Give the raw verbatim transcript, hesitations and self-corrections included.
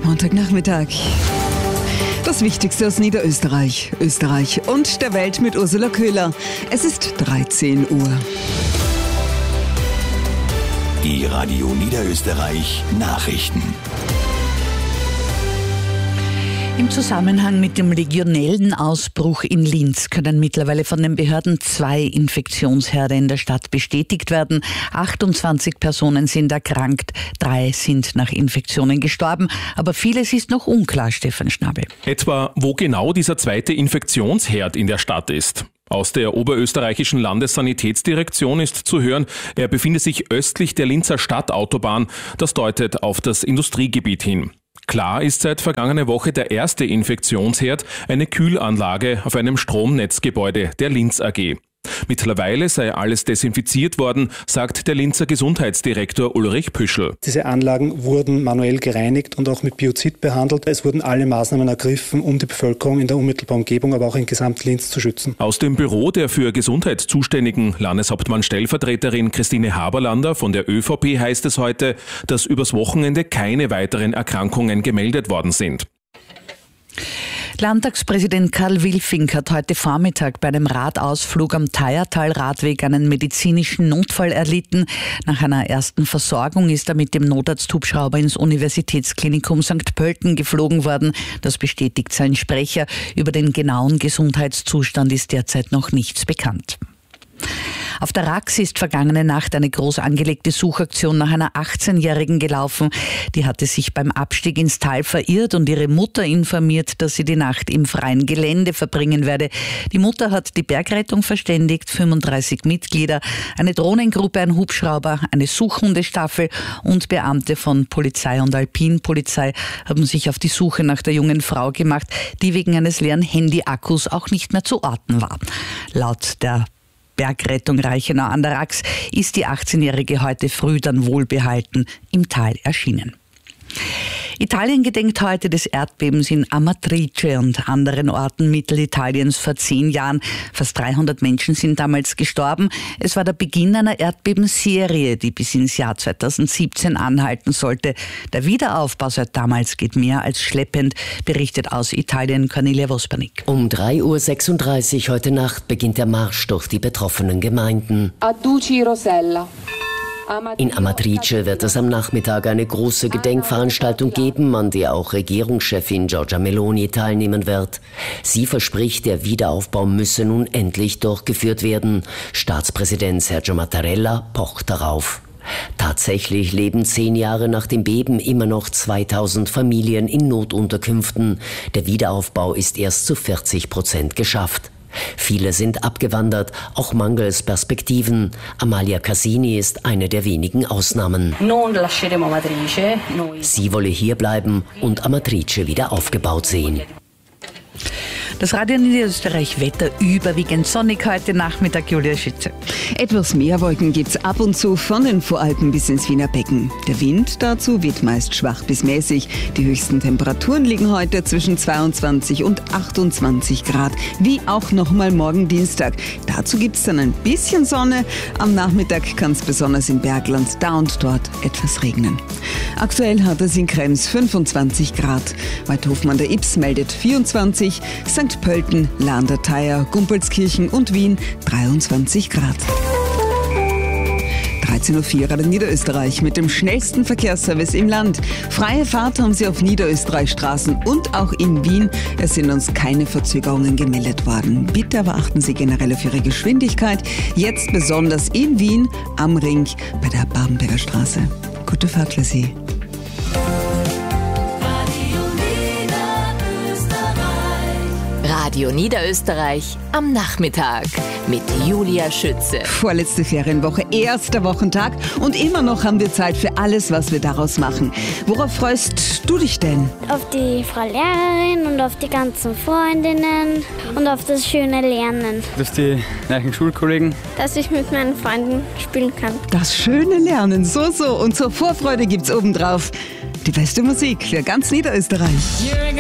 Montagnachmittag. Das Wichtigste aus Niederösterreich, Österreich und der Welt mit Ursula Köhler. Es ist dreizehn Uhr. Die Radio Niederösterreich Nachrichten. Im Zusammenhang mit dem Legionellenausbruch in Linz können mittlerweile von den Behörden zwei Infektionsherde in der Stadt bestätigt werden. achtundzwanzig Personen sind erkrankt, drei sind nach Infektionen gestorben, aber vieles ist noch unklar, Stefan Schnabel. Etwa, wo genau dieser zweite Infektionsherd in der Stadt ist. Aus der oberösterreichischen Landessanitätsdirektion ist zu hören, er befinde sich östlich der Linzer Stadtautobahn. Das deutet auf das Industriegebiet hin. Klar ist seit vergangener Woche der erste Infektionsherd, eine Kühlanlage auf einem Stromnetzgebäude der Linz A G. Mittlerweile sei alles desinfiziert worden, sagt der Linzer Gesundheitsdirektor Ulrich Püschel. Diese Anlagen wurden manuell gereinigt und auch mit Biozid behandelt. Es wurden alle Maßnahmen ergriffen, um die Bevölkerung in der unmittelbaren Umgebung, aber auch in Gesamt-Linz zu schützen. Aus dem Büro der für Gesundheit zuständigen Landeshauptmann-Stellvertreterin Christine Haberlander von der ÖVP heißt es heute, dass übers Wochenende keine weiteren Erkrankungen gemeldet worden sind. Landtagspräsident Karl Wilfing hat heute Vormittag bei einem Radausflug am Theiertal-Radweg einen medizinischen Notfall erlitten. Nach einer ersten Versorgung ist er mit dem Notarzthubschrauber ins Universitätsklinikum Sankt Pölten geflogen worden. Das bestätigt sein Sprecher. Über den genauen Gesundheitszustand ist derzeit noch nichts bekannt. Auf der Rax ist vergangene Nacht eine groß angelegte Suchaktion nach einer achtzehnjährigen gelaufen. Die hatte sich beim Abstieg ins Tal verirrt und ihre Mutter informiert, dass sie die Nacht im freien Gelände verbringen werde. Die Mutter hat die Bergrettung verständigt, fünfunddreißig Mitglieder, eine Drohnengruppe, ein Hubschrauber, eine Suchhundestaffel und Beamte von Polizei und Alpinpolizei haben sich auf die Suche nach der jungen Frau gemacht, die wegen eines leeren Handyakkus auch nicht mehr zu orten war. Laut der Bergrettung Reichenau an der Rax ist die achtzehnjährige heute früh dann wohlbehalten im Tal erschienen. Italien gedenkt heute des Erdbebens in Amatrice und anderen Orten Mittelitaliens vor zehn Jahren. Fast dreihundert Menschen sind damals gestorben. Es war der Beginn einer Erdbebenserie, die bis ins Jahr zweitausendsiebzehn anhalten sollte. Der Wiederaufbau seit damals geht mehr als schleppend, berichtet aus Italien Cornelia Vospanik. Um drei Uhr sechsunddreißig heute Nacht beginnt der Marsch durch die betroffenen Gemeinden. Aduci Rosella. In Amatrice wird es am Nachmittag eine große Gedenkveranstaltung geben, an der auch Regierungschefin Giorgia Meloni teilnehmen wird. Sie verspricht, der Wiederaufbau müsse nun endlich durchgeführt werden. Staatspräsident Sergio Mattarella pocht darauf. Tatsächlich leben zehn Jahre nach dem Beben immer noch zweitausend Familien in Notunterkünften. Der Wiederaufbau ist erst zu vierzig Prozent geschafft. Viele sind abgewandert, auch mangels Perspektiven. Amalia Cassini ist eine der wenigen Ausnahmen. Sie wolle hier bleiben und Amatrice wieder aufgebaut sehen. Das Radio Niederösterreich Wetter überwiegend sonnig heute Nachmittag, Julia Schütze. Etwas mehr Wolken gibt's ab und zu von den Voralpen bis ins Wiener Becken. Der Wind dazu weht meist schwach bis mäßig. Die höchsten Temperaturen liegen heute zwischen zweiundzwanzig und achtundzwanzig Grad, wie auch nochmal morgen Dienstag. Dazu gibt's dann ein bisschen Sonne. Am Nachmittag kann es besonders im Bergland da und dort etwas regnen. Aktuell hat es in Krems fünfundzwanzig Grad. Waldhofen an der Ybbs meldet vierundzwanzig, Sankt Pölten, Lahn der Theier, Gumpelskirchen und Wien dreiundzwanzig Grad. dreizehn Uhr vier Radio Niederösterreich mit dem schnellsten Verkehrsservice im Land. Freie Fahrt haben Sie auf Niederösterreichstraßen und auch in Wien. Es sind uns keine Verzögerungen gemeldet worden. Bitte aber achten Sie generell auf Ihre Geschwindigkeit. Jetzt besonders in Wien am Ring bei der Babenberger Straße. Gute Fahrt für Sie. Radio Niederösterreich am Nachmittag mit Julia Schütze. Vorletzte Ferienwoche, erster Wochentag und immer noch haben wir Zeit für alles, was wir daraus machen. Worauf freust du dich denn? Auf die Frau Lehrerin und auf die ganzen Freundinnen und auf das schöne Lernen. Auf die neuen Schulkollegen. Dass ich mit meinen Freunden spielen kann. Das schöne Lernen, so so. Und zur Vorfreude gibt's obendrauf die beste Musik für ganz Niederösterreich.